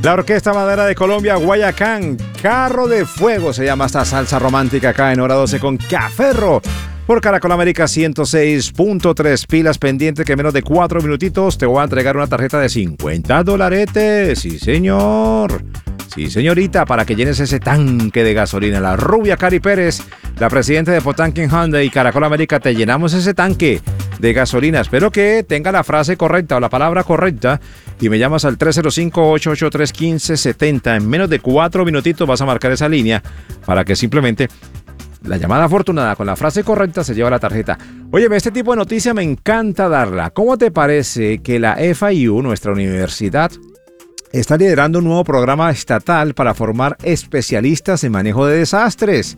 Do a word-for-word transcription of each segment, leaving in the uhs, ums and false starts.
La Orquesta Madera de Colombia, Guayacán, Carro de Fuego, se llama esta salsa romántica acá en Hora doce con Caferro. Por Caracol América ciento seis punto tres, pilas pendientes que en menos de cuatro minutitos te voy a entregar una tarjeta de cincuenta dolaretes. Sí, señor. Sí, señorita, para que llenes ese tanque de gasolina. La rubia Cari Pérez, la presidenta de Potanquín Hyundai y Caracol América, te llenamos ese tanque de gasolina. Espero que tenga la frase correcta o la palabra correcta y me llamas al tres cero cinco, ocho ocho tres, uno cinco siete cero. En menos de cuatro minutitos vas a marcar esa línea para que simplemente la llamada afortunada con la frase correcta se lleva la tarjeta. Óyeme, este tipo de noticia me encanta darla. ¿Cómo te parece que la F I U, nuestra universidad, está liderando un nuevo programa estatal para formar especialistas en manejo de desastres?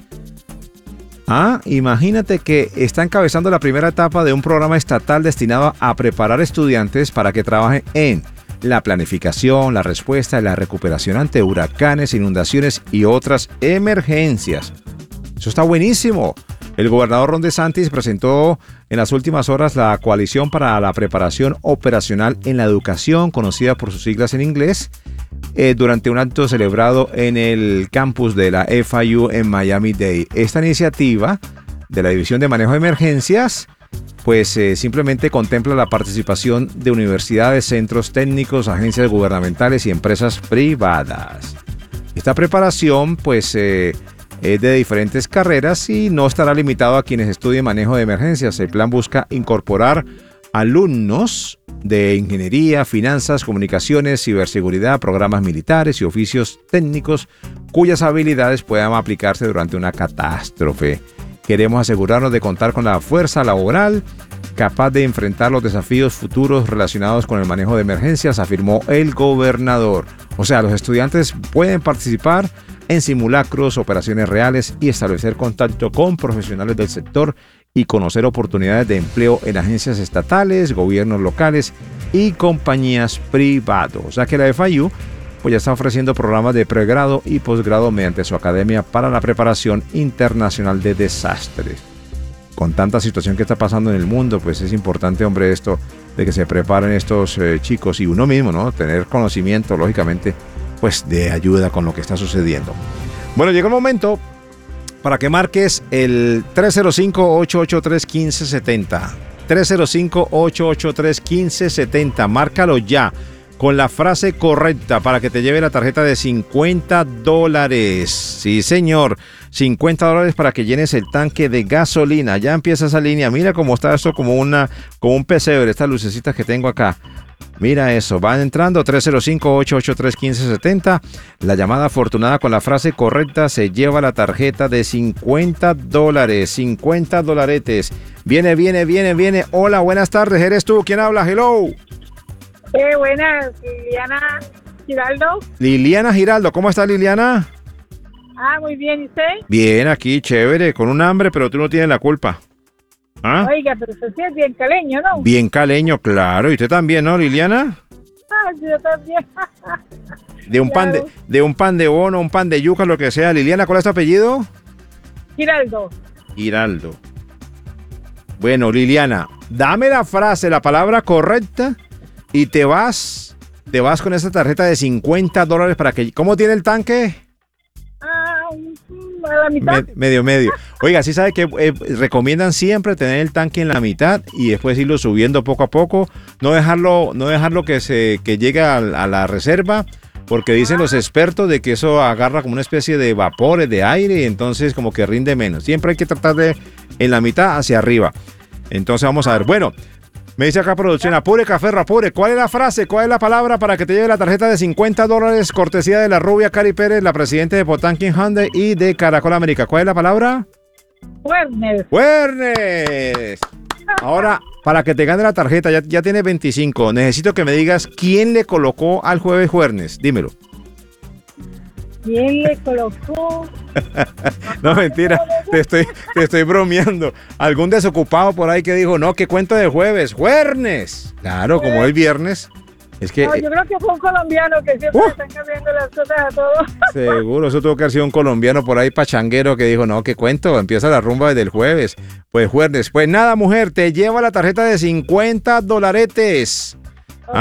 Ah, imagínate que está encabezando la primera etapa de un programa estatal destinado a preparar estudiantes para que trabajen en la planificación, la respuesta y la recuperación ante huracanes, inundaciones y otras emergencias. Eso está buenísimo. El gobernador Ron DeSantis presentó en las últimas horas la Coalición para la Preparación Operacional en la Educación, conocida por sus siglas en inglés, eh, durante un acto celebrado en el campus de la F I U en Miami-Dade. Esta iniciativa de la División de Manejo de Emergencias pues eh, simplemente contempla la participación de universidades, centros técnicos, agencias gubernamentales y empresas privadas. Esta preparación pues eh, es de diferentes carreras y no estará limitado a quienes estudien manejo de emergencias. El plan busca incorporar alumnos de ingeniería, finanzas, comunicaciones, ciberseguridad, programas militares y oficios técnicos cuyas habilidades puedan aplicarse durante una catástrofe. Queremos asegurarnos de contar con la fuerza laboral capaz de enfrentar los desafíos futuros relacionados con el manejo de emergencias, afirmó el gobernador. O sea, los estudiantes pueden participar en simulacros, operaciones reales y establecer contacto con profesionales del sector y conocer oportunidades de empleo en agencias estatales, gobiernos locales y compañías privadas. O sea que la F I U pues ya está ofreciendo programas de pregrado y posgrado mediante su Academia para la Preparación Internacional de Desastres. Con tanta situación que está pasando en el mundo, pues es importante, hombre, esto de que se preparen estos eh, chicos y uno mismo, ¿no? Tener conocimiento, lógicamente, pues de ayuda con lo que está sucediendo. Bueno, llega el momento para que marques el tres cero cinco, ocho ocho tres, uno cinco siete cero. tres cero cinco, ocho ocho tres, uno cinco siete cero. Márcalo ya con la frase correcta para que te lleve la tarjeta de cincuenta dólares. Sí, señor. cincuenta dólares para que llenes el tanque de gasolina. Ya empieza esa línea. Mira cómo está esto como, una, como un pesebre. Estas lucecitas que tengo acá. Mira eso, van entrando tres cero cinco, ocho ocho tres, uno cinco siete cero. La llamada afortunada con la frase correcta se lleva la tarjeta de cincuenta dólares, cincuenta dolaretes. Viene, viene, viene, viene. Hola, buenas tardes. ¿Eres tú? ¿Quién habla? Hello. Eh, buenas, Liliana Giraldo. Liliana Giraldo, ¿cómo está Liliana? Ah, muy bien, ¿y usted? Bien, aquí, chévere, con un hambre, pero tú no tienes la culpa. ¿Ah? Oiga, pero usted sí es bien caleño, ¿no? Bien caleño, claro. ¿Y usted también, no, Liliana? Ah, sí, yo también. De un, claro. pan de, de un pan de bono, un pan de yuca, lo que sea. Liliana, ¿cuál es tu apellido? Giraldo. Giraldo. Bueno, Liliana, dame la frase, la palabra correcta y te vas, te vas con esta tarjeta de cincuenta dólares para que... ¿Cómo tiene el tanque? Ah, a la mitad. Me, medio, medio. Oiga, sí sabe que eh, recomiendan siempre tener el tanque en la mitad y después irlo subiendo poco a poco. No dejarlo, no dejarlo que se que llegue a, a la reserva, porque dicen los expertos de que eso agarra como una especie de vapores de aire y entonces como que rinde menos. Siempre hay que tratar de en la mitad hacia arriba. Entonces vamos a ver. Bueno, me dice acá producción, apure, Caferro, apure. ¿Cuál es la frase? ¿Cuál es la palabra para que te lleve la tarjeta de cincuenta dólares cortesía de la rubia Cari Pérez, la presidenta de Potanquín Hyundai y de Caracol América? ¿Cuál es la palabra? Juernes. ¡Juernes! Ahora, para que te gane la tarjeta, ya, ya tienes veinticinco. Necesito que me digas quién le colocó al jueves Juernes. Dímelo. ¿Quién le colocó? No, mentira, te estoy, te estoy bromeando. Algún desocupado por ahí que dijo, no, ¿qué cuento de jueves? ¡Juernes! Claro, como es viernes. Es que, no, yo creo que fue un colombiano que siempre uh, están cambiando las cosas a todos. Seguro, eso tuvo que haber sido un colombiano por ahí pachanguero que dijo, no, ¿qué cuento? Empieza la rumba desde el jueves. Pues jueves. Pues nada, mujer, te lleva la tarjeta de cincuenta dolaretes.